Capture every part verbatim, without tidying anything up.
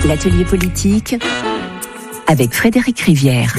L'atelier politique avec Frédéric Rivière.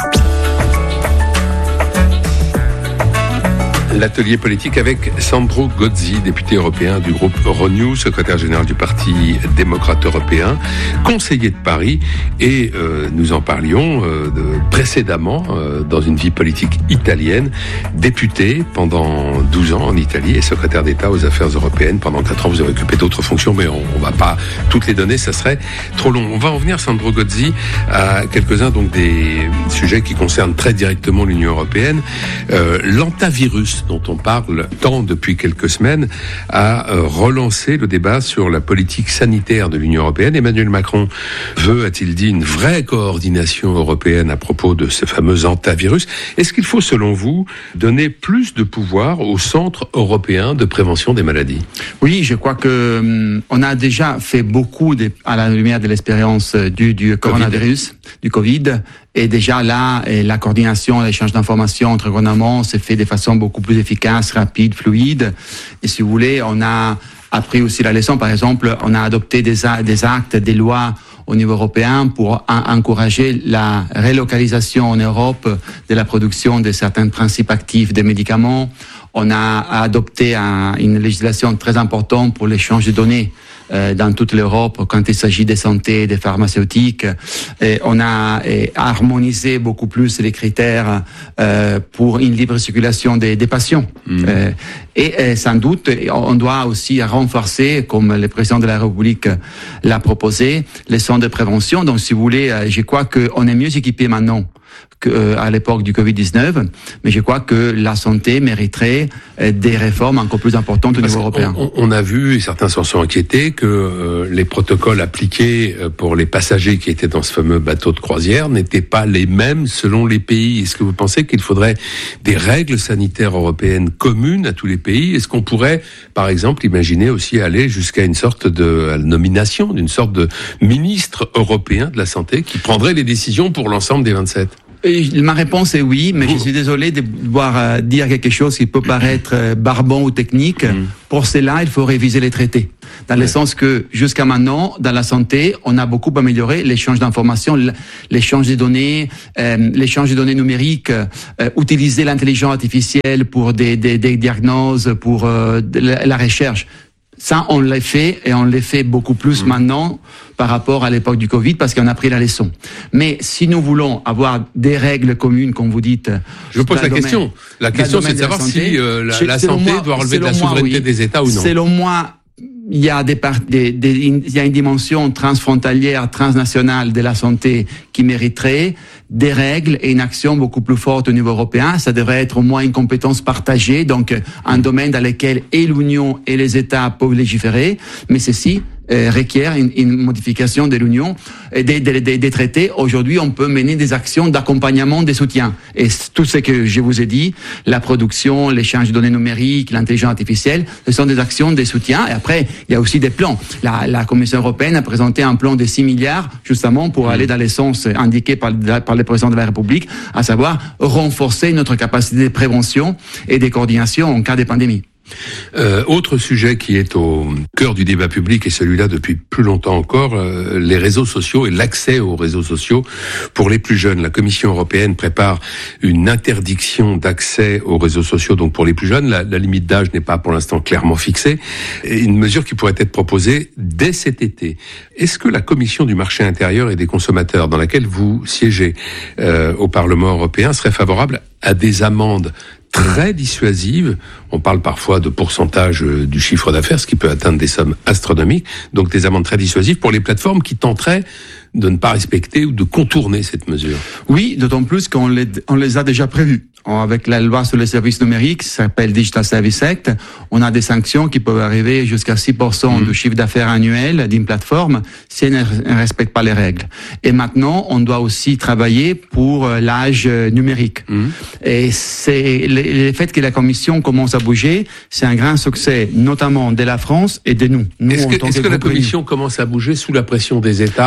L'atelier politique avec Sandro Gozzi, député européen du groupe Renew, secrétaire général du Parti démocrate européen, conseiller de Paris, et euh, nous en parlions euh, de, précédemment euh, dans une vie politique italienne, député pendant douze ans en Italie et secrétaire d'État aux affaires européennes. Pendant quatre ans, vous avez occupé d'autres fonctions, mais on, on va pas toutes les donner, ça serait trop long. On va en venir, Sandro Gozzi, à quelques-uns donc des sujets qui concernent très directement l'Union européenne. Euh, l'antavirus, dont on parle tant depuis quelques semaines, a relancé le débat sur la politique sanitaire de l'Union européenne. Emmanuel Macron veut, a-t-il dit, une vraie coordination européenne à propos de ce fameux antavirus. Est-ce qu'il faut, selon vous, donner plus de pouvoir au Centre européen de prévention des maladies ? Oui, je crois que hum, on a déjà fait beaucoup de, à la lumière de l'expérience du, du coronavirus, COVID. du Covid. Et déjà là, la coordination, l'échange d'informations entre gouvernements s'est fait de façon beaucoup plus efficace, rapide, fluide. Et si vous voulez, on a appris aussi la leçon. Par exemple, on a adopté des, des actes, des lois au niveau européen pour encourager la relocalisation en Europe de la production de certains principes actifs des médicaments. On a adopté un, une législation très importante pour l'échange de données euh, dans toute l'Europe quand il s'agit des santé, des pharmaceutiques. Et on a et, harmonisé beaucoup plus les critères euh, pour une libre circulation des, des patients. Mmh. Euh, et, et sans doute, on doit aussi renforcer, comme le président de la République l'a proposé, les centres de prévention. Donc, si vous voulez, je crois qu'on est mieux équipé maintenant qu'à l'époque du covid dix-neuf, mais je crois que la santé mériterait des réformes encore plus importantes au niveau européen. On, on a vu, et certains s'en sont inquiétés, que euh, les protocoles appliqués pour les passagers qui étaient dans ce fameux bateau de croisière n'étaient pas les mêmes selon les pays. Est-ce que vous pensez qu'il faudrait des règles sanitaires européennes communes à tous les pays ? Est-ce qu'on pourrait, par exemple, imaginer aussi aller jusqu'à une sorte de nomination d'une sorte de ministre européen de la santé qui prendrait les décisions pour l'ensemble des vingt-sept ? Et ma réponse est oui, mais je suis désolé de devoir euh, dire quelque chose qui peut paraître euh, barbant ou technique. Mmh. Pour cela, il faut réviser les traités. Dans ouais. le sens que, jusqu'à maintenant, dans la santé, on a beaucoup amélioré l'échange d'informations, l'échange des données, euh, l'échange des données numériques, euh, utiliser l'intelligence artificielle pour des, des, des diagnoses, pour euh, la, la recherche. Ça, on l'a fait et on l'a fait beaucoup plus mmh. maintenant par rapport à l'époque du Covid parce qu'on a pris la leçon. Mais si nous voulons avoir des règles communes, comme vous dites... Je pose la domaine, question. La question, c'est de savoir santé, si euh, la, la santé moi, doit relever de la souveraineté moi, oui. des États ou non. Selon moi, il y a des, des, des, il y a une dimension transfrontalière, transnationale de la santé qui mériterait des règles et une action beaucoup plus forte au niveau européen. Ça devrait être au moins une compétence partagée, donc un domaine dans lequel et l'Union et les États peuvent légiférer, mais ceci euh, requiert une, une modification de l'Union et des, des, des, des traités. Aujourd'hui, on peut mener des actions d'accompagnement, des soutiens. Et tout ce que je vous ai dit, la production, l'échange de données numériques, l'intelligence artificielle, ce sont des actions, des soutiens. Et après, il y a aussi des plans. La, la Commission européenne a présenté un plan de six milliards, justement, pour mmh. aller dans les sens indiqués par, par le président de la République, à savoir renforcer notre capacité de prévention et de coordination en cas de pandémie. Euh, autre sujet qui est au cœur du débat public, et celui-là depuis plus longtemps encore, euh, les réseaux sociaux et l'accès aux réseaux sociaux pour les plus jeunes. La Commission européenne prépare une interdiction d'accès aux réseaux sociaux, donc pour les plus jeunes. La, la limite d'âge n'est pas pour l'instant clairement fixée. Et une mesure qui pourrait être proposée dès cet été. Est-ce que la Commission du marché intérieur et des consommateurs, dans laquelle vous siégez euh, au Parlement européen, serait favorable à des amendes très dissuasive? On parle parfois de pourcentage du chiffre d'affaires, ce qui peut atteindre des sommes astronomiques, donc des amendes très dissuasives pour les plateformes qui tenteraient de ne pas respecter ou de contourner cette mesure. Oui, d'autant plus qu'on les, on les a déjà prévus. Avec la loi sur les services numériques, ça s'appelle Digital Services Act, on a des sanctions qui peuvent arriver jusqu'à six pour cent mmh. du chiffre d'affaires annuel d'une plateforme si elle ne respecte pas les règles. Et maintenant, on doit aussi travailler pour l'âge numérique. Mmh. Et c'est le, le fait que la Commission commence à bouger, c'est un grand succès, notamment de la France et de nous. nous est-ce que, est-ce que la Commission commence à bouger sous la pression des États et de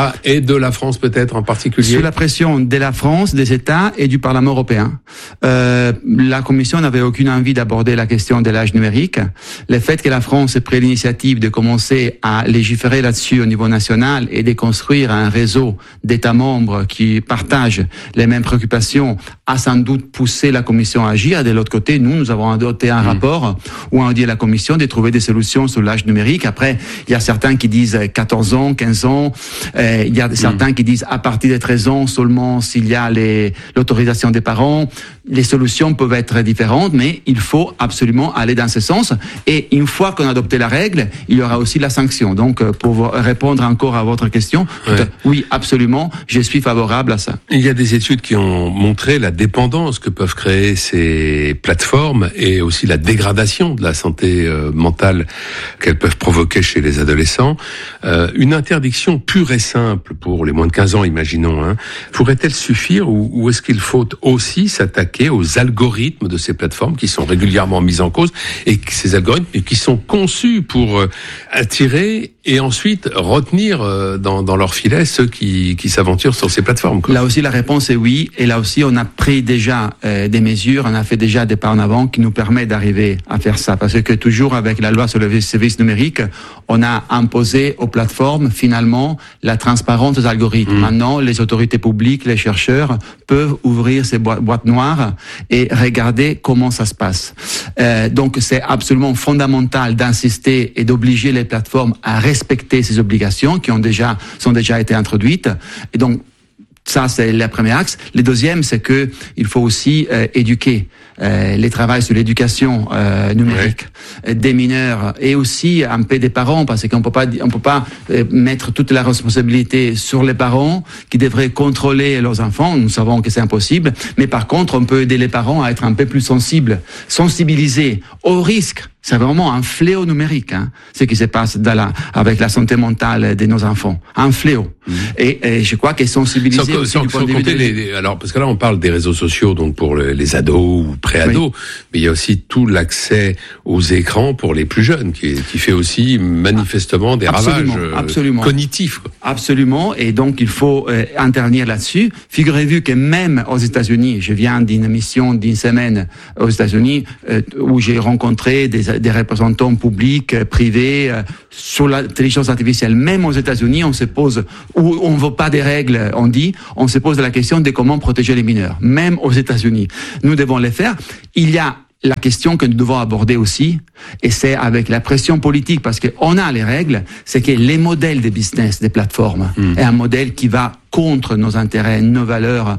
de la France peut-être en particulier? Sous la pression de la France, des États et du Parlement européen. Euh, la Commission n'avait aucune envie d'aborder la question de l'âge numérique. Le fait que la France ait pris l'initiative de commencer à légiférer là-dessus au niveau national et de construire un réseau d'États membres qui partagent les mêmes préoccupations a sans doute poussé la Commission à agir. De l'autre côté, nous, nous avons adopté un mmh. rapport où on dit à la Commission de trouver des solutions sur l'âge numérique. Après, il y a certains qui disent quatorze ans, quinze ans. Euh, il y a mmh. certains qui disent à partir de treize ans seulement s'il y a les, l'autorisation des parents. Les solutions peuvent être différentes, mais il faut absolument aller dans ce sens. Et une fois qu'on a adopté la règle, il y aura aussi la sanction. Donc, pour répondre encore à votre question, ouais. oui, absolument, je suis favorable à ça. Il y a des études qui ont montré la dépendance que peuvent créer ces plateformes et aussi la dégradation de la santé euh, mentale qu'elles peuvent provoquer chez les adolescents. Euh, une interdiction pure et simple pour les moins de quinze ans, imaginons, hein, pourrait-elle suffire ou, ou est-ce qu'il faut aussi s'attaquer aux algorithmes de ces plateformes qui sont régulièrement mis en cause et ces algorithmes qui sont conçus pour euh, attirer et ensuite retenir euh, dans, dans leur filet ceux qui, qui s'aventurent sur ces plateformes, quoi. Là aussi, la réponse est oui. Et là aussi, on a pris déjà euh, des mesures, on a fait déjà des pas en avant qui nous permettent d'arriver à faire ça. Parce que toujours avec la loi sur le service numérique, on a imposé aux plateformes finalement la transparence des algorithmes. Mmh. Maintenant, les autorités publiques, les chercheurs peuvent ouvrir ces boîtes, boîtes noires et regarder comment ça se passe. Euh, donc, c'est absolument fondamental d'insister et d'obliger les plateformes à respecter ces obligations qui ont déjà sont déjà été introduites. Et donc, ça, c'est le premier axe. Le deuxième, c'est que il faut aussi euh, éduquer euh, les travaux sur l'éducation euh, numérique ouais. des mineurs et aussi un peu des parents, parce qu'on peut pas on peut pas euh, mettre toute la responsabilité sur les parents qui devraient contrôler leurs enfants. Nous savons que c'est impossible, mais par contre, on peut aider les parents à être un peu plus sensibles, sensibilisés au risque. C'est vraiment un fléau numérique, hein, ce qui se passe dans la, avec la santé mentale de nos enfants. Un fléau. Mmh. Et, et je crois qu'est sensibilisé sans, aussi sans, du point sans de vue compter de... les, les, alors, parce que là, on parle des réseaux sociaux, donc pour le, les ados ou pré-ados, oui. mais il y a aussi tout l'accès aux écrans pour les plus jeunes, qui, qui fait aussi manifestement des absolument, ravages absolument. cognitifs. Quoi. Absolument. Et donc, il faut euh, intervenir là-dessus. Figurez-vous que même aux États-Unis, je viens d'une mission d'une semaine aux États-Unis, euh, où j'ai rencontré des des représentants publics, privés, euh, sur l'intelligence artificielle. Même aux États-Unis, on se pose, où on ne veut pas des règles, on dit, on se pose la question de comment protéger les mineurs. Même aux États-Unis. Nous devons les faire. Il y a la question que nous devons aborder aussi, et c'est avec la pression politique, parce qu'on a les règles, c'est que les modèles de business des plateformes mmh. est un modèle qui va contre nos intérêts, nos valeurs,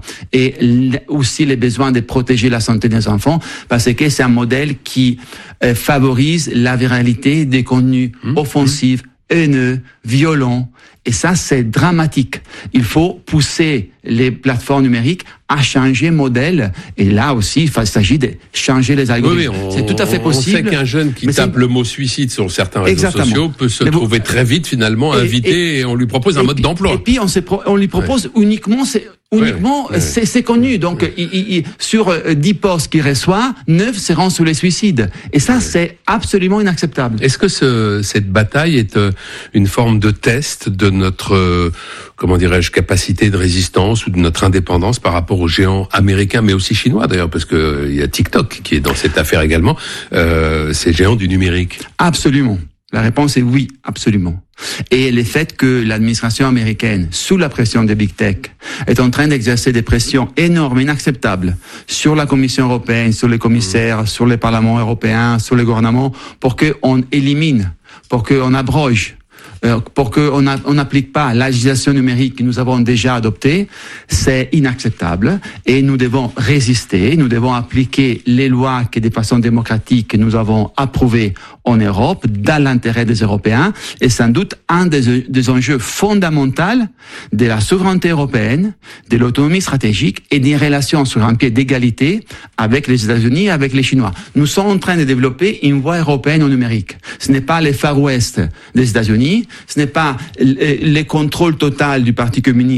et aussi les besoins de protéger la santé des enfants, parce que c'est un modèle qui euh, favorise la viralité des contenus mmh. offensifs, haineux, violents. Et ça, c'est dramatique. Il faut pousser les plateformes numériques à changer modèle. Et là aussi, il s'agit de changer les algorithmes. Oui, oui, on, c'est tout à fait possible. On sait qu'un jeune qui tape le mot suicide sur certains réseaux Exactement. sociaux peut se mais trouver vous... très vite finalement et, invité et, et on lui propose un mode puis, d'emploi. Et puis on, se pro... on lui propose ouais. uniquement... C'est... Uniquement, ouais, ouais. C'est, c'est connu. Donc, ouais. il, il, sur dix postes qu'il reçoit, neuf seront sur les suicides. Et ça, ouais. c'est absolument inacceptable. Est-ce que ce, cette bataille est euh, une forme de test de notre, euh, comment dirais-je, capacité de résistance ou de notre indépendance par rapport aux géants américains, mais aussi chinois d'ailleurs, parce que euh, il y a TikTok qui est dans cette affaire également, euh, ces géants du numérique? Absolument. La réponse est oui, absolument. Et le fait que l'administration américaine, sous la pression des big tech, est en train d'exercer des pressions énormes, inacceptables, sur la Commission européenne, sur les commissaires, mmh. sur les parlements européens, sur les gouvernements, pour qu'on élimine, pour qu'on abroge, pour qu'on on n'applique pas la législation numérique que nous avons déjà adoptée, c'est inacceptable et nous devons résister, nous devons appliquer les lois que de façon démocratique nous avons approuvées en Europe, dans l'intérêt des Européens, et sans doute un des, des enjeux fondamentaux de la souveraineté européenne, de l'autonomie stratégique et des relations sur un pied d'égalité avec les États-Unis et avec les Chinois. Nous sommes en train de développer une voie européenne au numérique. Ce n'est pas les Far West des États-Unis, ce n'est pas le contrôle total du Parti communiste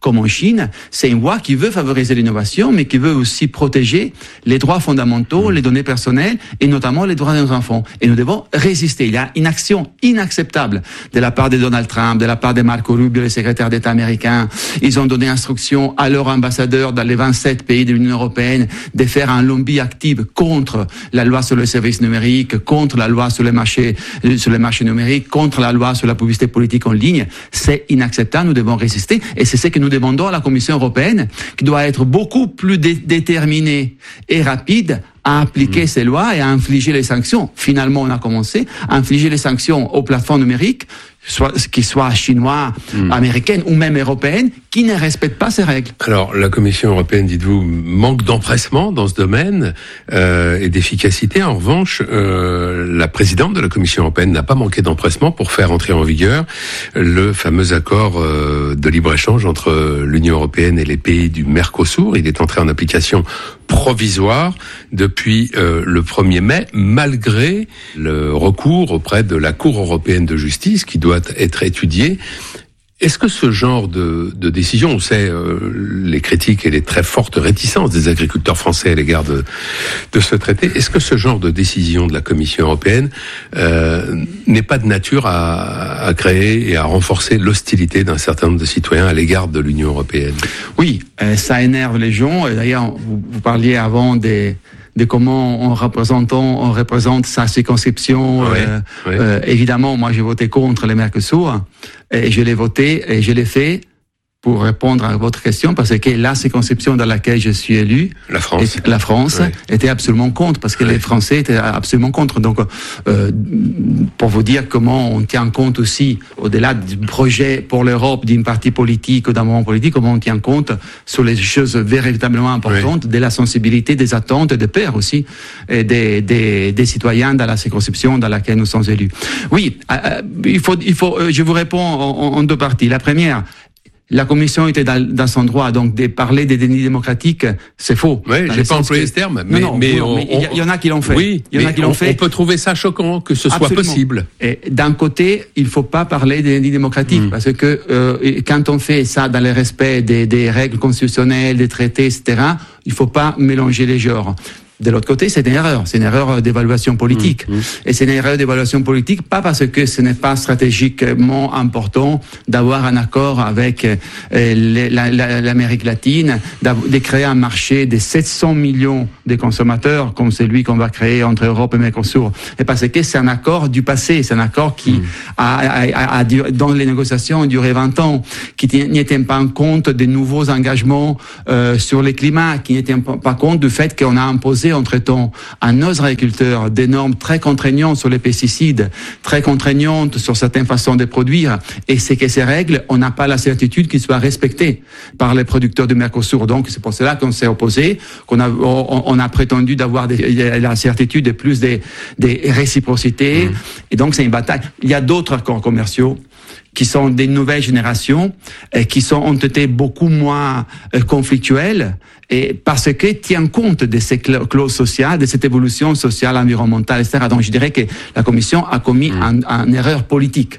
comme en Chine, c'est une voie qui veut favoriser l'innovation, mais qui veut aussi protéger les droits fondamentaux, les données personnelles, et notamment les droits de nos enfants. Et nous devons résister. Il y a une action inacceptable de la part de Donald Trump, de la part de Marco Rubio, le secrétaire d'État américain. Ils ont donné instruction à leurs ambassadeurs dans les vingt-sept pays de l'Union européenne de faire un lobby actif contre la loi sur les services numériques, contre la loi sur les marchés, sur les marchés numériques, contre la loi sur la publicité politique en ligne. C'est inacceptable. Nous devons résister. Et c'est ce que nous demandons à la Commission européenne, qui doit être beaucoup plus dé- déterminée et rapide à appliquer mmh. ces lois et à infliger les sanctions. Finalement, on a commencé à infliger les sanctions aux plateformes numériques, soit, qu'ils soient chinois, mmh. américaines ou même européennes, qui ne respectent pas ces règles. Alors, la Commission européenne, dites-vous, manque d'empressement dans ce domaine euh, et d'efficacité. En revanche, euh, la présidente de la Commission européenne n'a pas manqué d'empressement pour faire entrer en vigueur le fameux accord euh, de libre-échange entre l'Union européenne et les pays du Mercosur. Il est entré en application provisoire depuis euh, le premier mai, malgré le recours auprès de la Cour européenne de justice qui doit être étudié. Est-ce que ce genre de, de décision, on sait euh, les critiques et les très fortes réticences des agriculteurs français à l'égard de, de ce traité, est-ce que ce genre de décision de la Commission européenne euh, n'est pas de nature à, à créer et à renforcer l'hostilité d'un certain nombre de citoyens à l'égard de l'Union européenne? Oui, euh, ça énerve les gens. D'ailleurs, vous, vous parliez avant des... de comment on représente, on représente sa circonscription. Ouais, euh, ouais. Euh, évidemment, moi, j'ai voté contre les Mercosur et je l'ai voté et je l'ai fait pour répondre à votre question, parce que la circonscription dans laquelle je suis élu, la France, la France ouais. était absolument contre, parce que ouais. les Français étaient absolument contre. Donc, euh, pour vous dire comment on tient compte aussi, au-delà du projet pour l'Europe d'une partie politique ou d'un moment politique, comment on tient compte sur les choses véritablement importantes, ouais. de la sensibilité, des attentes, des pairs aussi, et des, des, des citoyens dans la circonscription dans laquelle nous sommes élus. Oui, euh, il faut, il faut. Euh, je vous réponds en, en deux parties. La première. La Commission était dans, dans son droit, donc de parler des dénis démocratiques, c'est faux. Oui, j'ai pas employé que... ce terme, mais, non, non, mais, non, on, mais il y, y en a qui l'ont fait. Oui, il y en a qui l'ont on, fait. On peut trouver ça choquant que ce Absolument. soit possible. Et d'un côté, il faut pas parler des dénis démocratiques, mmh. parce que euh, quand on fait ça dans le respect des, des règles constitutionnelles, des traités, et cetera, il faut pas mélanger les genres. De l'autre côté, c'est une erreur. C'est une erreur d'évaluation politique. Mmh, mmh. Et c'est une erreur d'évaluation politique, pas parce que ce n'est pas stratégiquement important d'avoir un accord avec euh, les, la, la, l'Amérique latine, de créer un marché de sept cents millions de consommateurs, comme celui qu'on va créer entre Europe et Mercosur. Et parce que c'est un accord du passé. C'est un accord qui, mmh. a, a, a, a, dans les négociations, a duré vingt ans, qui n'y tient pas en compte des nouveaux engagements euh, sur le climat, qui ne tient pas compte du fait qu'on a imposé entre-temps à nos agriculteurs des normes très contraignantes sur les pesticides, très contraignantes sur certaines façons de produire, et c'est que ces règles, on n'a pas la certitude qu'ils soient respectés par les producteurs du Mercosur. Donc c'est pour cela qu'on s'est opposé, qu'on a, on, on a prétendu d'avoir des, la certitude de plus des, des réciprocités, mmh. et donc c'est une bataille. Il y a d'autres accords commerciaux qui sont des nouvelles générations, et qui sont, ont été beaucoup moins euh, conflictuelles, et parce que tient compte de ces clauses sociales, de cette évolution sociale, environnementale, et cetera. Donc je dirais que la Commission a commis mmh. une erreur politique.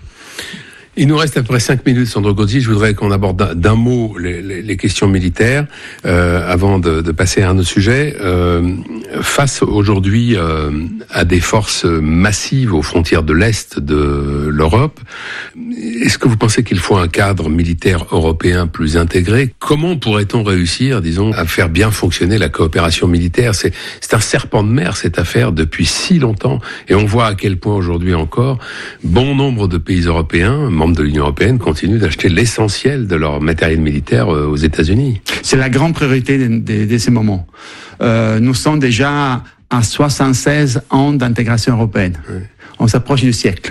Il nous reste à peu près cinq minutes, Sandro Gozzi. Je voudrais qu'on aborde d'un, d'un mot les, les, les questions militaires euh, avant de, de passer à un autre sujet. Euh, face aujourd'hui euh, à des forces massives aux frontières de l'Est de l'Europe, est-ce que vous pensez qu'il faut un cadre militaire européen plus intégré? Comment pourrait-on réussir, disons, à faire bien fonctionner la coopération militaire? C'est, c'est un serpent de mer, cette affaire, depuis si longtemps. Et on voit à quel point aujourd'hui encore, bon nombre de pays européens, de l'Union européenne, continuent d'acheter l'essentiel de leur matériel militaire aux États-Unis. C'est la grande priorité de, de, de ces moments. Euh, nous sommes déjà à soixante-seize ans d'intégration européenne. Oui. On s'approche du siècle.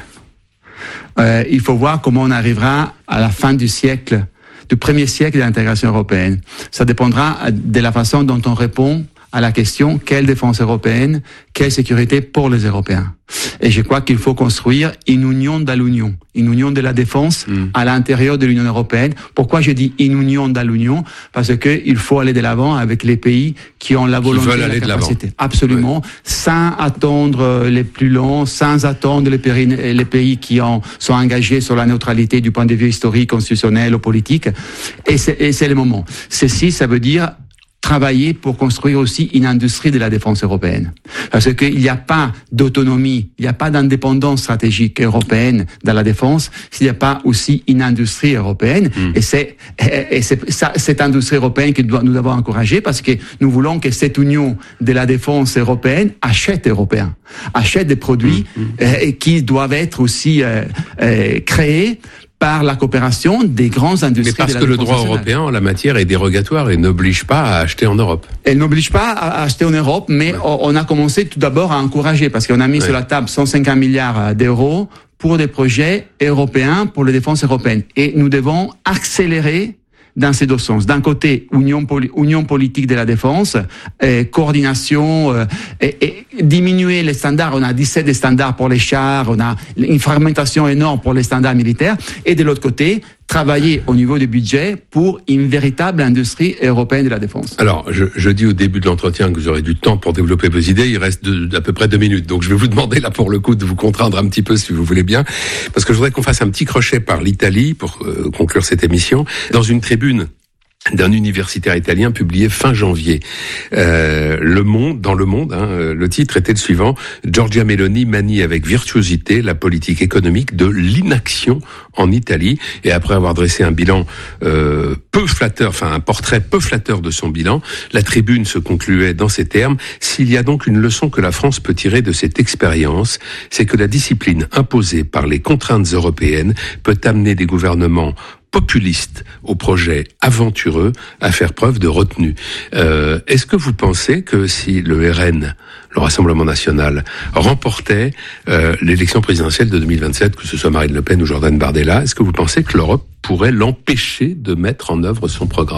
Euh, il faut voir comment on arrivera à la fin du siècle, du premier siècle de l'intégration européenne. Ça dépendra de la façon dont on répond à la question quelle défense européenne, quelle sécurité pour les Européens. Et je crois qu'il faut construire une union dans l'union, une union de la défense mmh. à l'intérieur de l'Union européenne. Pourquoi je dis une union dans l'union? Parce que il faut aller de l'avant avec les pays qui ont la volonté et la capacité. Absolument, ouais. Sans attendre les plus longs, sans attendre les pays, les pays qui ont, sont engagés sur la neutralité du point de vue historique, constitutionnel ou politique. Et c'est, et c'est le moment. Ceci, ça veut dire travailler pour construire aussi une industrie de la défense européenne. Parce qu'il n'y a pas d'autonomie, il n'y a pas d'indépendance stratégique européenne dans la défense s'il n'y a pas aussi une industrie européenne. Mmh. Et c'est, et c'est ça, cette industrie européenne que nous devons encourager parce que nous voulons que cette union de la défense européenne achète européen, achète des produits mmh. euh, qui doivent être aussi euh, euh, créés par la coopération des grands industries. Mais parce de la que le droit européen en la matière est dérogatoire et n'oblige pas à acheter en Europe. Elle n'oblige pas à acheter en Europe, mais ouais. on a commencé tout d'abord à encourager, parce qu'on a mis ouais. sur la table cent cinquante milliards d'euros pour des projets européens, pour la défense européenne. Et nous devons accélérer dans ces deux sens. D'un côté, union, poli- union politique de la défense, euh, coordination, euh, et, et diminuer les standards. On a dix-sept standards pour les chars, on a une fragmentation énorme pour les standards militaires. Et de l'autre côté, travailler au niveau du budget pour une véritable industrie européenne de la défense. Alors, je, je dis au début de l'entretien que vous aurez du temps pour développer vos idées. Il reste de, d'à peu près deux minutes. Donc, je vais vous demander là, pour le coup, de vous contraindre un petit peu, si vous voulez bien. Parce que je voudrais qu'on fasse un petit crochet par l'Italie pour euh, conclure cette émission. Dans une tribune d'un universitaire italien publié fin janvier. Euh, le Monde, dans Le Monde, hein, le titre était le suivant: Giorgia Meloni manie avec virtuosité la politique économique de l'inaction en Italie. Et après avoir dressé un bilan euh, peu flatteur, enfin un portrait peu flatteur de son bilan, la tribune se concluait dans ces termes: s'il y a donc une leçon que la France peut tirer de cette expérience, c'est que la discipline imposée par les contraintes européennes peut amener des gouvernements populistes aux projets aventureux à faire preuve de retenue. Euh, est-ce que vous pensez que si le R N, le Rassemblement national, remportait euh, l'élection présidentielle de deux mille vingt-sept, que ce soit Marine Le Pen ou Jordan Bardella, est-ce que vous pensez que l'Europe pourrait l'empêcher de mettre en œuvre son programme ?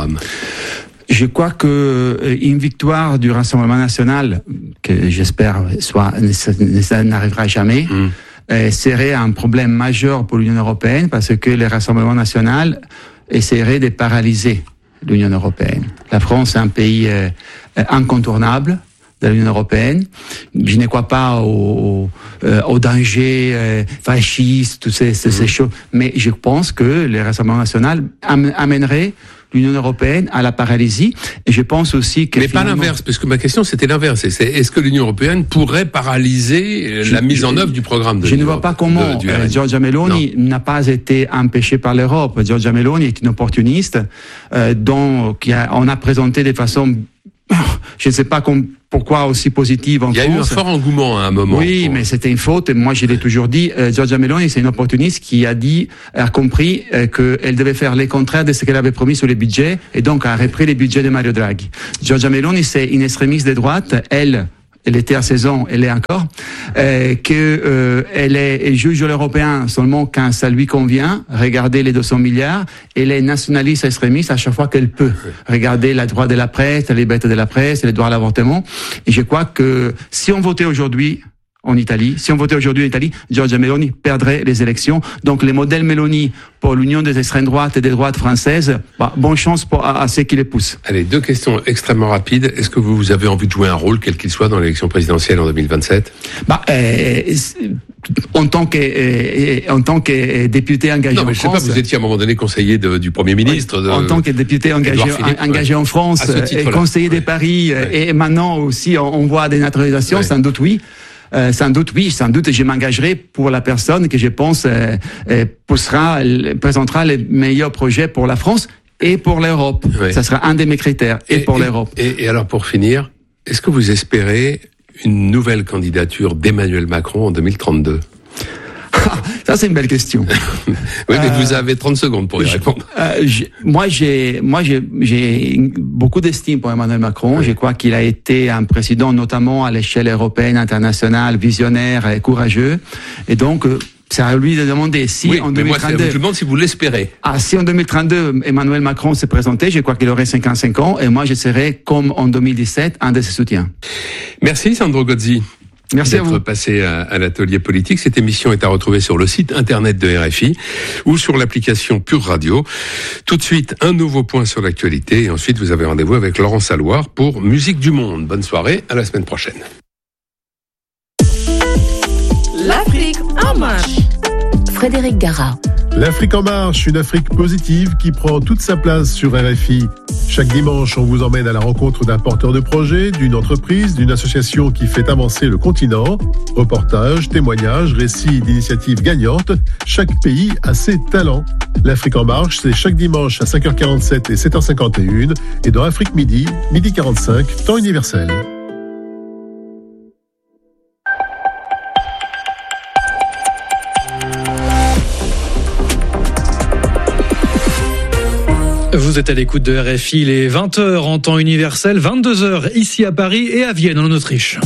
Je crois que une victoire du Rassemblement national, que j'espère soit, ça n'arrivera jamais, mmh. Euh, serait un problème majeur pour l'Union européenne parce que le Rassemblement national essaierait de paralyser l'Union européenne. La France est un pays euh, incontournable de l'Union européenne. Je ne crois pas au, euh, au danger euh, fasciste, toutes ces, ces, mmh. ces choses, mais je pense que le Rassemblement national am- amènerait l'Union européenne à la paralysie. Et je pense aussi que... Mais pas l'inverse, parce que ma question c'était l'inverse. C'est, est-ce que l'Union européenne pourrait paralyser je, la mise je, en œuvre du programme de Je ne vois pas comment de, euh, Giorgia Meloni non. n'a pas été empêchée par l'Europe. Giorgia Meloni est une opportuniste euh, dont qui a, on a présenté de façon... Je ne sais pas com- pourquoi aussi positive en France. Il y a France. eu un fort engouement à un moment. Oui, pour... mais c'était une faute. Moi, je l'ai toujours dit. Euh, Giorgia Meloni, c'est une opportuniste qui a dit, a compris euh, qu'elle devait faire les contraires de ce qu'elle avait promis sur les budgets, et donc a repris les budgets de Mario Draghi. Giorgia Meloni, c'est une extrémiste de droite. Elle, elle était à seize ans, elle est encore, euh, que euh, elle est elle juge l'européen seulement quand ça lui convient. Regardez les deux cents milliards. Elle est nationaliste extrémiste à chaque fois qu'elle peut. Regardez les droits de la presse, les libertés de la presse, les droits à l'avortement. Et je crois que si on votait aujourd'hui en Italie, si on votait aujourd'hui en Italie, Giorgia Meloni perdrait les élections. Donc les modèles Meloni pour l'union des extrêmes droites et des droites françaises, bah, bonne chance pour, à, à ceux qui les poussent. Allez, deux questions extrêmement rapides. Est-ce que vous avez envie de jouer un rôle, quel qu'il soit, dans l'élection présidentielle en deux mille vingt-sept ? Bah, euh, en tant que euh, en tant que député engagé non, mais en je France, sais pas, vous étiez à un moment donné conseiller de, du Premier ministre. De, en tant que député engagé, Philippe, engagé ouais. en France, et conseiller ouais. de Paris, ouais. et maintenant aussi on, on voit des naturalisations, ouais. sans doute oui. Euh, sans doute oui, sans doute je m'engagerai pour la personne que je pense euh, euh, poussera, présentera les meilleurs projets pour la France et pour l'Europe. Oui. Ça sera un de mes critères, et, et pour et, l'Europe. Et, et alors pour finir, est-ce que vous espérez une nouvelle candidature d'Emmanuel Macron en deux mille trente-deux ? Ça, c'est une belle question. Oui, mais euh, vous avez trente secondes pour y répondre. Euh, j'ai, moi, j'ai, moi, j'ai, j'ai beaucoup d'estime pour Emmanuel Macron. Oui. Je crois qu'il a été un président, notamment à l'échelle européenne, internationale, visionnaire et courageux. Et donc, c'est à lui de demander si oui, en deux mille trente-deux. Moi, je vous demande si vous l'espérez. Ah, si en deux mille trente-deux, Emmanuel Macron s'est présenté, je crois qu'il aurait cinquante-cinq ans, et moi, je serai, comme en deux mille dix-sept, un de ses soutiens. Merci, Sandro Gozzi. Merci à vous. D'être passé à, à l'atelier politique. Cette émission est à retrouver sur le site internet de R F I ou sur l'application Pure Radio. Tout de suite, un nouveau point sur l'actualité et ensuite vous avez rendez-vous avec Laurent Saloir pour Musique du Monde. Bonne soirée, à la semaine prochaine. L'Afrique en marche. Frédéric Gara. L'Afrique en marche, une Afrique positive qui prend toute sa place sur R F I. Chaque dimanche, on vous emmène à la rencontre d'un porteur de projet, d'une entreprise, d'une association qui fait avancer le continent. Reportages, témoignages, récits d'initiatives gagnantes. Chaque pays a ses talents. L'Afrique en marche, c'est chaque dimanche à cinq heures quarante-sept et sept heures cinquante et un et dans Afrique Midi, midi quarante-cinq, temps universel. Vous êtes à l'écoute de R F I, il est vingt heures en temps universel, vingt-deux heures ici à Paris et à Vienne en Autriche.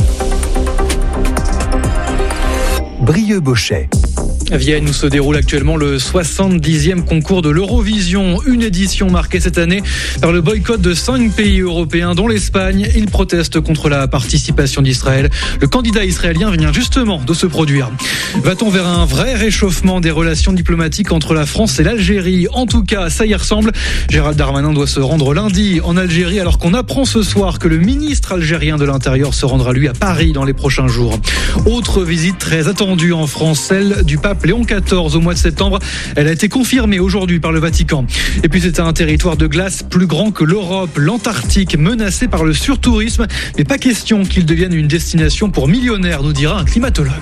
Brieux-Bochet. À Vienne, où se déroule actuellement le soixante-dixième concours de l'Eurovision, une édition marquée cette année par le boycott de cinq pays européens, dont l'Espagne. Ils protestent contre la participation d'Israël. Le candidat israélien vient justement de se produire. Va-t-on vers un vrai réchauffement des relations diplomatiques entre la France et l'Algérie? En tout cas, ça y ressemble. Gérald Darmanin doit se rendre lundi en Algérie, alors qu'on apprend ce soir que le ministre algérien de l'Intérieur se rendra lui à Paris dans les prochains jours. Autre visite très attendue en France, celle du pape Léon quatorze au mois de septembre. Elle a été confirmée aujourd'hui par le Vatican. Et puis c'est un territoire de glace plus grand que l'Europe, l'Antarctique, menacé par le surtourisme. Mais pas question qu'il devienne une destination pour millionnaires, nous dira un climatologue.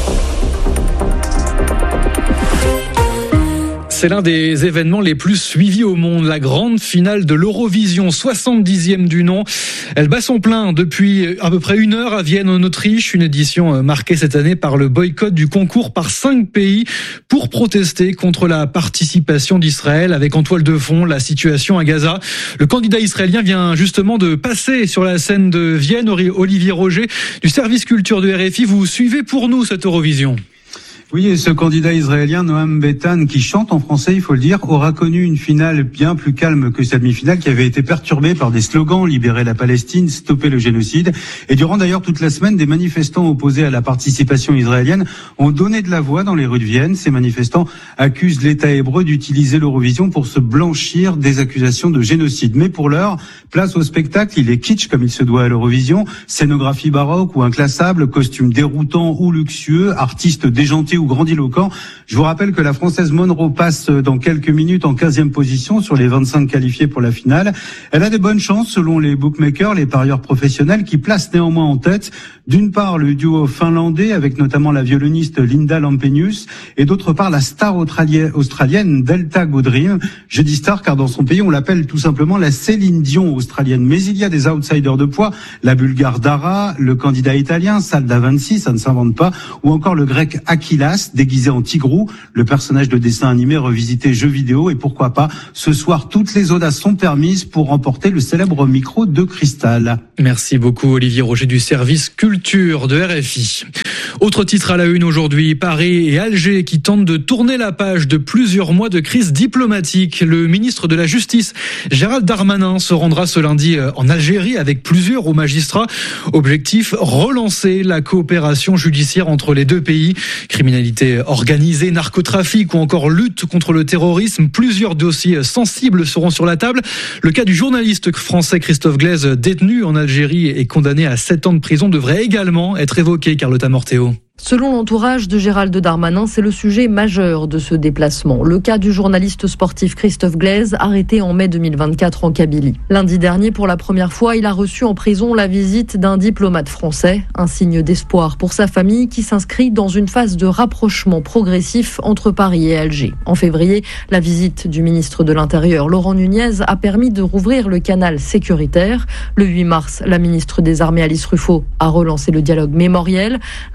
C'est l'un des événements les plus suivis au monde, la grande finale de l'Eurovision, soixante-dixième du nom. Elle bat son plein depuis à peu près une heure à Vienne en Autriche, une édition marquée cette année par le boycott du concours par cinq pays pour protester contre la participation d'Israël, avec en toile de fond la situation à Gaza. Le candidat israélien vient justement de passer sur la scène de Vienne. Olivier Roger du service culture de R F I, vous suivez pour nous cette Eurovision. Oui, et ce candidat israélien, Noam Betan, qui chante en français, il faut le dire, aura connu une finale bien plus calme que sa demi-finale, qui avait été perturbée par des slogans « Libérer la Palestine »,« Stopper le génocide ». Et durant d'ailleurs toute la semaine, des manifestants opposés à la participation israélienne ont donné de la voix dans les rues de Vienne. Ces manifestants accusent l'État hébreu d'utiliser l'Eurovision pour se blanchir des accusations de génocide. Mais pour l'heure, place au spectacle, il est kitsch comme il se doit à l'Eurovision, scénographie baroque ou inclassable, costumes déroutants ou luxueux, artistes déjantés ou grandiloquent. Je vous rappelle que la Française Monroe passe dans quelques minutes en quinzième position sur les vingt-cinq qualifiés pour la finale. Elle a des bonnes chances selon les bookmakers, les parieurs professionnels, qui placent néanmoins en tête d'une part le duo finlandais avec notamment la violoniste Linda Lampenius et d'autre part la star australienne Delta Goodrem. Je dis star car dans son pays on l'appelle tout simplement la Céline Dion australienne. Mais il y a des outsiders de poids, la bulgare Dara, le candidat italien Salda Vansi, ça ne s'invente pas, ou encore le grec Akilas, déguisé en Tigrou, le personnage de dessin animé revisité jeu vidéo. Et pourquoi pas, ce soir, toutes les audaces sont permises pour remporter le célèbre micro de cristal. Merci beaucoup Olivier Roger du service culture de R F I. Autre titre à la une aujourd'hui, Paris et Alger qui tentent de tourner la page de plusieurs mois de crise diplomatique. Le ministre de la Justice, Gérald Darmanin, se rendra ce lundi en Algérie avec plusieurs hauts magistrats. Objectif, relancer la coopération judiciaire entre les deux pays. Criminalité organisée, narcotrafic ou encore lutte contre le terrorisme. Plusieurs dossiers sensibles seront sur la table. Le cas du journaliste français Christophe Glaise, détenu en Algérie et condamné à sept ans de prison, devrait également être évoqué, Carlotta Morteo. Selon l'entourage de Gérald Darmanin, c'est le sujet majeur de ce déplacement. Le cas du journaliste sportif Christophe Glaise, arrêté en mai deux mille vingt-quatre en Kabylie. Lundi dernier, pour la première fois, il a reçu en prison la visite d'un diplomate français. Un signe d'espoir pour sa famille qui s'inscrit dans une phase de rapprochement progressif entre Paris et Alger. En février, la visite du ministre de l'Intérieur, Laurent Nunez, a permis de rouvrir le canal sécuritaire. Le huit mars, la ministre des Armées, Alice Ruffo, a relancé le dialogue mémoriel. Lundi,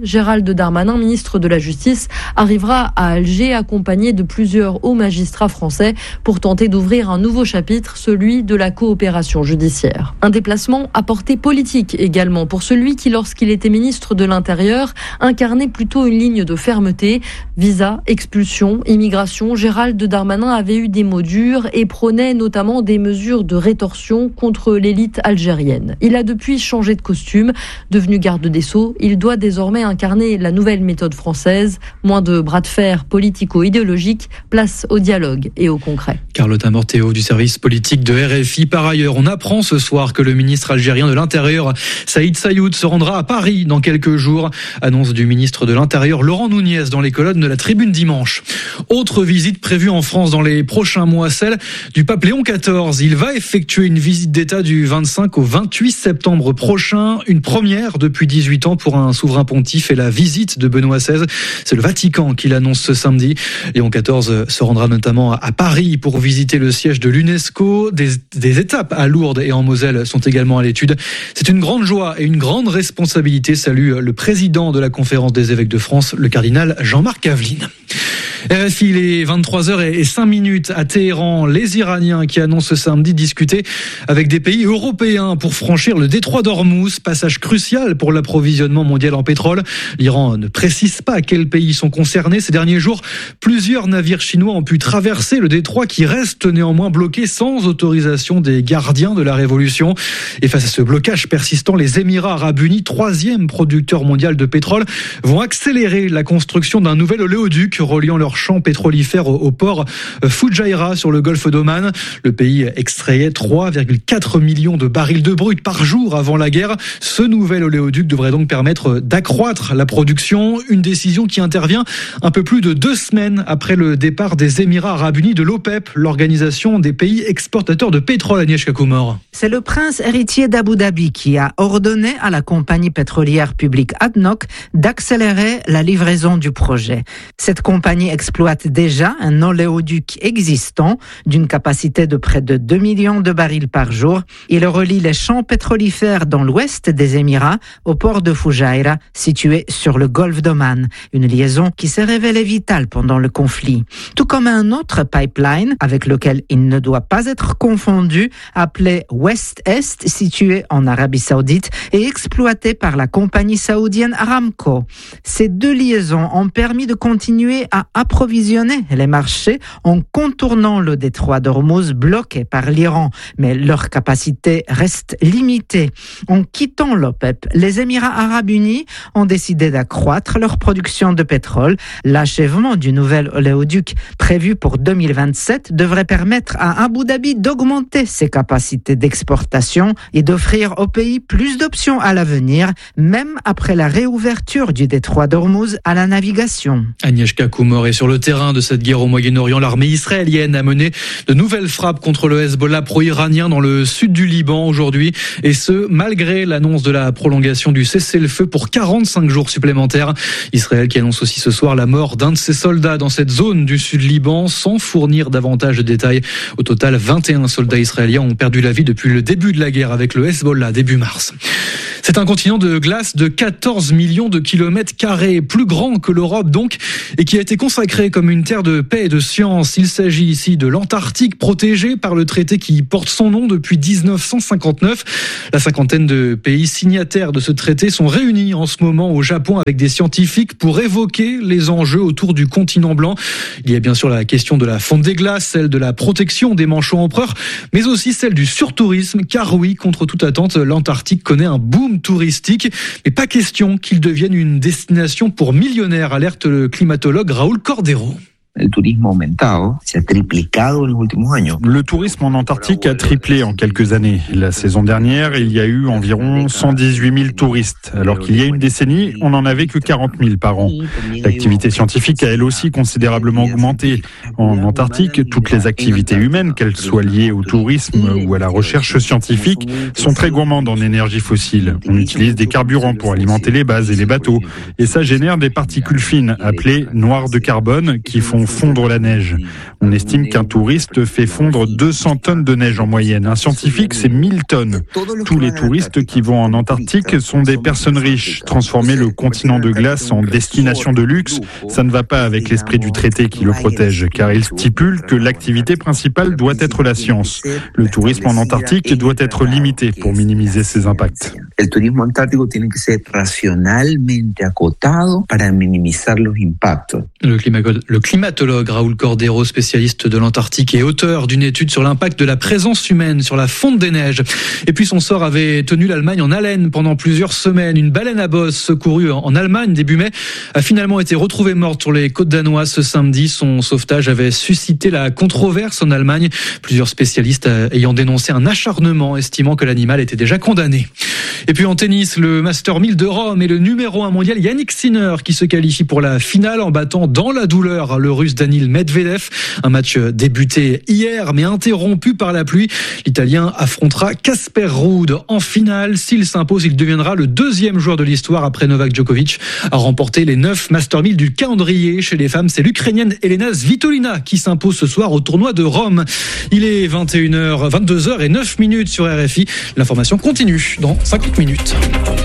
Gérald Darmanin, ministre de la Justice, arrivera à Alger accompagné de plusieurs hauts magistrats français pour tenter d'ouvrir un nouveau chapitre, celui de la coopération judiciaire. Un déplacement à portée politique également pour celui qui, lorsqu'il était ministre de l'Intérieur, incarnait plutôt une ligne de fermeté. Visa, expulsion, immigration, Gérald Darmanin avait eu des mots durs et prônait notamment des mesures de rétorsion contre l'élite algérienne. Il a depuis changé de costume. Devenu garde des Sceaux, il doit désormais incarner la nouvelle méthode française. Moins de bras de fer politico-idéologiques, place au dialogue et au concret. Carlotta Morteo du service politique de R F I. Par ailleurs, on apprend ce soir que le ministre algérien de l'Intérieur, Saïd Sayoud, se rendra à Paris dans quelques jours. Annonce du ministre de l'Intérieur, Laurent Nunez, dans les colonnes de la Tribune dimanche. Autre visite prévue en France dans les prochains mois, celle du pape Léon quatorze. Il va effectuer une visite d'État du vingt-cinq au vingt-huit septembre prochain. Une première depuis dix-huit ans pour un souverain pontife et la visite de Benoît seize. C'est le Vatican qui l'annonce ce samedi. Léon quatorze se rendra notamment à Paris pour visiter le siège de l'UNESCO. Des, des étapes à Lourdes et en Moselle sont également à l'étude. C'est une grande joie et une grande responsabilité, salue le président de la Conférence des évêques de France, le cardinal Jean-Marc Aveline. R F I, il est vingt-trois heures et cinq minutes à Téhéran. Les Iraniens qui annoncent ce samedi discuter avec des pays européens pour franchir le détroit d'Ormuz, passage crucial pour l'approvisionnement mondial en pétrole. L'Iran ne précise pas quels pays sont concernés. Ces derniers jours, plusieurs navires chinois ont pu traverser le détroit qui reste néanmoins bloqué sans autorisation des gardiens de la révolution. Et face à ce blocage persistant, les Émirats arabes unis, troisième producteur mondial de pétrole, vont accélérer la construction d'un nouvel oléoduc reliant leur champ pétrolifère au port Fujairah sur le golfe d'Oman. Le pays extrayait trois virgule quatre millions de barils de brut par jour avant la guerre. Ce nouvel oléoduc devrait donc permettre d'accroître la production. Une décision qui intervient un peu plus de deux semaines après le départ des Émirats arabes unis de l'OPEP, l'organisation des pays exportateurs de pétrole. Agnieszka Kumor. C'est le prince héritier d'Abu Dhabi qui a ordonné à la compagnie pétrolière publique A D N O C d'accélérer la livraison du projet. Cette compagnie exploite déjà un oléoduc existant d'une capacité de près de deux millions de barils par jour. Il relie les champs pétrolifères dans l'ouest des Émirats au port de Fujairah, situé sur le golfe d'Oman. Une liaison qui s'est révélée vitale pendant le conflit. Tout comme un autre pipeline avec lequel il ne doit pas être confondu, appelé West-Est, situé en Arabie Saoudite et exploité par la compagnie saoudienne Aramco. Ces deux liaisons ont permis de continuer à approvisionner les marchés en contournant le détroit d'Ormuz bloqué par l'Iran, mais leur capacité reste limitée. En quittant l'OPEP, les Émirats arabes unis ont décidé d'accroître leur production de pétrole. L'achèvement du nouvel oléoduc prévu pour deux mille vingt-sept devrait permettre à Abu Dhabi d'augmenter ses capacités d'exportation et d'offrir au pays plus d'options à l'avenir, même après la réouverture du détroit d'Ormuz à la navigation. Agnieszka Kumor est sur le terrain de cette guerre au Moyen-Orient. L'armée israélienne a mené de nouvelles frappes contre le Hezbollah pro-iranien dans le sud du Liban aujourd'hui, et ce, malgré l'annonce de la prolongation du cessez-le-feu pour quarante-cinq jours supplémentaires. Israël qui annonce aussi ce soir la mort d'un de ses soldats dans cette zone du sud Liban, sans fournir davantage de détails. Au total, vingt et un soldats israéliens ont perdu la vie depuis le début de la guerre avec le Hezbollah début mars. C'est un continent de glace de quatorze millions de kilomètres carrés, plus grand que l'Europe donc, et qui a été consacré comme une terre de paix et de science. Il s'agit ici de l'Antarctique, protégée par le traité qui porte son nom depuis dix-neuf cent cinquante-neuf. La cinquantaine de pays signataires de ce traité sont réunis en ce moment au Japon avec des scientifiques pour évoquer les enjeux autour du continent blanc. Il y a bien sûr la question de la fonte des glaces, celle de la protection des manchots empereurs, mais aussi celle du surtourisme, car oui, contre toute attente, l'Antarctique connaît un boom touristique, mais pas question qu'il devienne une destination pour millionnaires, alerte le climatologue Raúl Cordero. Le tourisme aumentado, se ha triplicado en los últimos años. Le tourisme en Antarctique a triplé en quelques années. La saison dernière, il y a eu environ cent dix-huit mille touristes, alors qu'il y a une décennie, on n'en avait que quarante mille par an. L'activité scientifique a elle aussi considérablement augmenté. En Antarctique, toutes les activités humaines, qu'elles soient liées au tourisme ou à la recherche scientifique, sont très gourmandes en énergie fossile. On utilise des carburants pour alimenter les bases et les bateaux, et ça génère des particules fines, appelées noires de carbone, qui font font fondre la neige. On estime qu'un touriste fait fondre deux cents tonnes de neige en moyenne. Un scientifique, c'est mille tonnes. Tous les touristes qui vont en Antarctique sont des personnes riches. Transformer le continent de glace en destination de luxe, ça ne va pas avec l'esprit du traité qui le protège, car il stipule que l'activité principale doit être la science. Le tourisme en Antarctique doit être limité pour minimiser ses impacts. El turismo antártico tiene que ser racionalmente acotado para minimizar los impactos. Le, climago- le climatologue Raúl Cordero, spécialiste de l'Antarctique et auteur d'une étude sur l'impact de la présence humaine sur la fonte des neiges. Et puis son sort avait tenu l'Allemagne en haleine pendant plusieurs semaines. Une baleine à bosse secourue en Allemagne début mai a finalement été retrouvée morte sur les côtes danoises ce samedi. Son sauvetage avait suscité la controverse en Allemagne. Plusieurs spécialistes ayant dénoncé un acharnement, estimant que l'animal était déjà condamné. Et puis en tennis, le Master mille de Rome et le numéro un mondial Yannick Sinner qui se qualifie pour la finale en battant dans la douleur le Russe Daniil Medvedev. Un match débuté hier mais interrompu par la pluie. L'Italien affrontera Casper Ruud en finale. S'il s'impose, il deviendra le deuxième joueur de l'histoire après Novak Djokovic à remporter les neuf Master mille du calendrier. Chez les femmes, c'est l'Ukrainienne Elena Svitolina qui s'impose ce soir au tournoi de Rome. Il est vingt et une heures, vingt-deux heures et neuf minutes sur R F I. L'information continue dans cinquante minutes.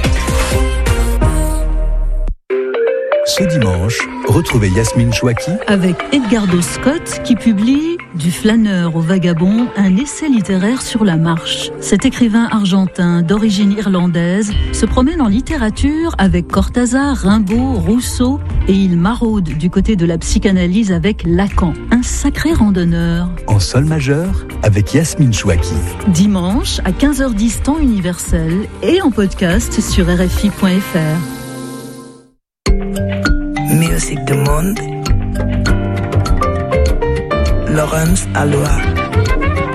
Ce dimanche, retrouvez Yasmine Chouaki avec Edgardo Scott qui publie Du flâneur au vagabond, un essai littéraire sur la marche. Cet écrivain argentin d'origine irlandaise se promène en littérature avec Cortázar, Rimbaud, Rousseau et il maraude du côté de la psychanalyse avec Lacan. Un sacré randonneur. En sol majeur avec Yasmine Chouaki. Dimanche à quinze heures dix temps universel et en podcast sur R F I point F R. Musique du monde, Laurence Aloha.